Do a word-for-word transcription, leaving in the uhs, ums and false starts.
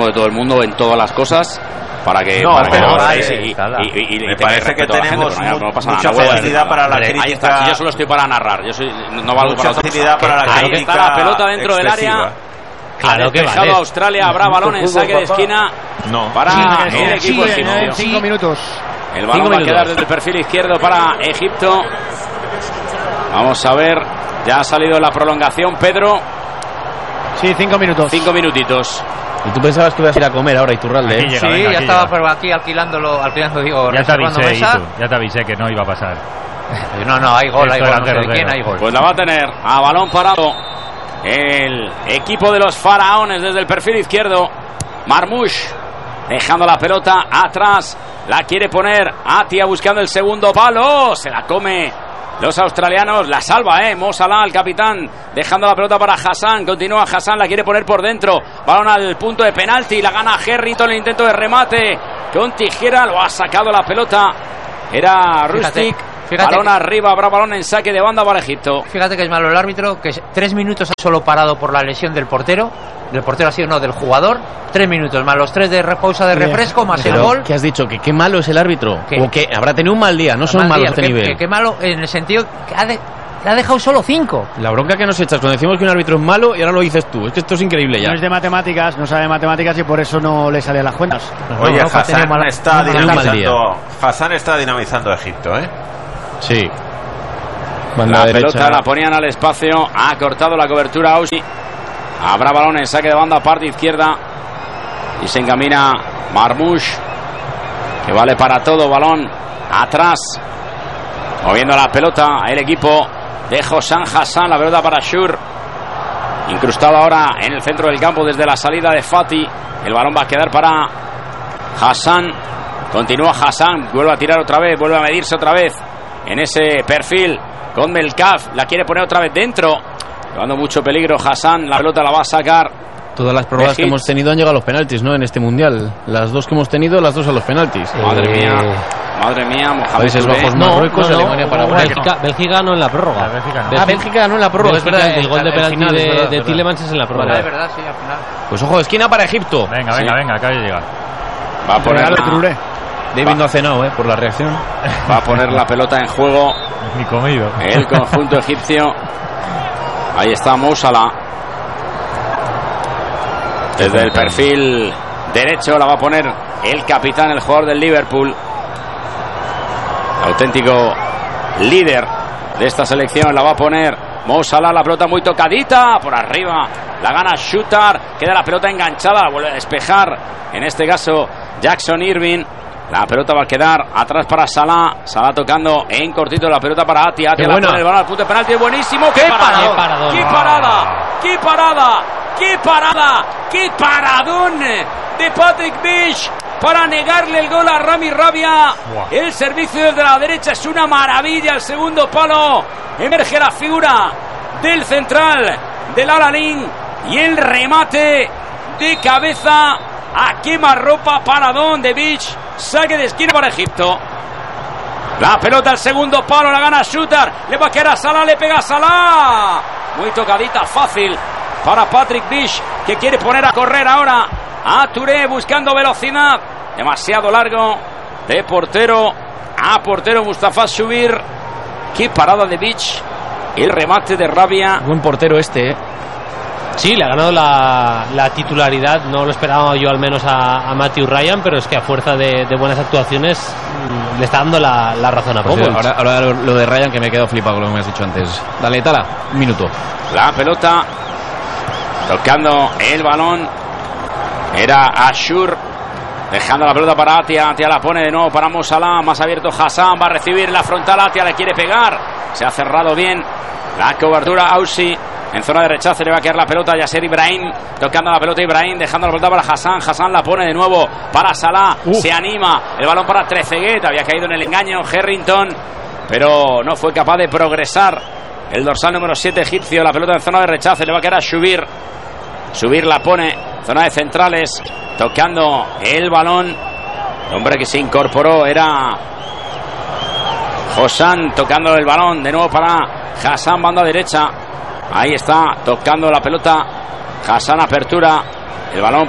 de todo el mundo en todas las cosas. Para que, no, para que pero no ahí, y, y, y, y, me y parece que tenemos gente, no, no pasa mucha nada, facilidad no para la crítica. Ahí está, yo solo estoy para narrar, yo soy, no valgo mucha para facilidad para la ahí crítica. Está la pelota dentro excesiva. del área. Claro que vale. Australia, habrá balón en saque de esquina. No. Para sí, el no, equipo sí, egipcio. Cinco minutos. El balón va a quedar desde el perfil izquierdo para Egipto. Vamos a ver. Ya ha salido la prolongación, Pedro. Sí, cinco minutos. Cinco minutitos. Y tú pensabas que ibas a ir a comer ahora, Iturralde, ¿eh? Llega, sí, venga, ya aquí estaba llega. por aquí alquilándolo, alquilando, digo, ya te avisé, mesa. Itu, ya te avisé que no iba a pasar. No, no, hay gol, hay Esto gol, era no sé cero, de quién cero. hay gol. Pues la va a tener a balón parado el equipo de los faraones desde el perfil izquierdo. Marmoush dejando la pelota atrás. La quiere poner Atia buscando el segundo palo. Se la come los australianos. La salva, eh. Mo Salah, el capitán, dejando la pelota para Hassan. Continúa Hassan, la quiere poner por dentro. Balón al punto de penalti. La gana Harrington. El intento de remate con tijera. Lo ha sacado la pelota. Era Rustic. Fíjate balón que, arriba, habrá balón en saque de banda para Egipto. Fíjate que es malo el árbitro, que tres minutos ha solo parado por la lesión del portero. Del portero ha sido no, del jugador. Tres minutos más los tres de repausa de refresco, más Pero, el gol. ¿qué has dicho? ¿Que qué malo es el árbitro? ¿Qué? ¿O que habrá tenido un mal día? No son Mal malos día, este que, nivel. que, que malo en el sentido que ha, de, le ha dejado solo cinco. La bronca que nos echas cuando decimos que un árbitro es malo y ahora lo dices tú. Es que esto es increíble ya. No es de matemáticas, no sabe matemáticas y por eso no le salen las cuentas. Oye, no, no, Hassan mala, está dinamizando. mal Hassan está dinamizando a Egipto, ¿eh? Sí. La pelota la ponían al espacio. Ha cortado la cobertura Ausi. Habrá balón en saque de banda, parte izquierda. Y se encamina Marmoush, que vale para todo. Balón atrás. Moviendo la pelota el equipo de Hossam Hassan. La pelota para Shur. Incrustado ahora en el centro del campo desde la salida de Fati. El balón va a quedar para Hassan. Continúa Hassan. Vuelve a tirar otra vez. Vuelve a medirse otra vez en ese perfil con Melkaf. La quiere poner otra vez dentro. Llevando mucho peligro Hassan. La pelota la va a sacar. Todas las pruebas que hemos tenido han llegado a los penaltis, ¿no? En este mundial. Las dos que hemos tenido, las dos a los penaltis. Eh, madre mía. Madre mía. Mohamed Países Bajos, no, Marruecos, no, no, Alemania, Paraguay. Bélgica, Bélgica ganó en la prórroga. La Bélgica no. Ah, Bélgica ganó en la prórroga, Bélgica, es verdad. El gol de penalti final, de, es verdad, de verdad. Tillemans es en la prórroga. Vale, es verdad, sí, al final. Pues ojo, esquina para Egipto. Venga, Sí. venga, venga, acaba de llegar. Va a poner la, David no ha cenado, ¿eh? Por la reacción. va a poner la pelota en juego Ni comido. el conjunto egipcio. Ahí está Mo Salah. Desde el perfil derecho la va a poner el capitán, el jugador del Liverpool. Auténtico líder de esta selección. La va a poner Mo Salah. La pelota muy tocadita por arriba. La gana Shooter. Queda la pelota enganchada. La vuelve a despejar. En este caso Jackson Irving. La pelota va a quedar atrás para Salah. Salah tocando en cortito la pelota para Atia. Atia la pone el balón al punto de penalti. Es buenísimo. ¡Qué paradón! ¡Qué parada! ¡Qué parada! ¡Qué parada! ¡Qué paradón de Patrick Beach para negarle el gol a Rami Rabia! Wow. El servicio desde la derecha es una maravilla. El segundo palo. Emerge la figura del central del Al-Ain y el remate de cabeza a quemarropa. Paradón de Beach. Saque de esquina para Egipto. La pelota al segundo palo, la gana Shooter. Le va a quedar a Salah, le pega a Salah. Muy tocadita, fácil para Patrick Beach, que quiere poner a correr ahora a Touré buscando velocidad. Demasiado largo de portero a portero Mustafa Shubir. Qué parada de Beach. El remate de Rabia. Buen portero este, ¿eh? Sí, le ha ganado la, la titularidad. No lo esperaba yo al menos a, a Matthew Ryan, pero es que a fuerza de, de buenas actuaciones mmm, le está dando la, la razón a Pues Popovich. ahora, ahora lo, lo de Ryan, que me he quedado flipado con lo que me has dicho antes. Dale, Tala, un minuto. La pelota tocando el balón. Era Ashur dejando la pelota para Atia. Atia la pone de nuevo para Mo Salah. Más abierto Hassan. Va a recibir la frontal. Atia le quiere pegar. Se ha cerrado bien la cobertura. Ausi en zona de rechace. Le va a quedar la pelota a Yasser Ibrahim. Tocando la pelota Ibrahim. Dejando la pelota para Hassan. Hassan la pone de nuevo para Salah. Uh. Se anima. El balón para Trezeguet. Había caído en el engaño Harrington, pero no fue capaz de progresar. El dorsal número siete egipcio. La pelota en zona de rechace. Le va a quedar a Shubir. Shubir la pone. Zona de centrales. Tocando el balón. El hombre que se incorporó era Hossam. Tocando el balón. De nuevo para Hassan. Banda derecha. Ahí está. Tocando la pelota Hassan. Apertura. El balón